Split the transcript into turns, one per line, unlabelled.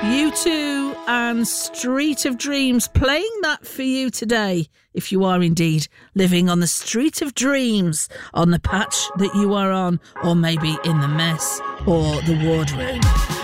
U2 and Street of Dreams, playing that for you today, if you are indeed living on the Street of Dreams, on the patch that you are on, or maybe in the mess or the wardroom.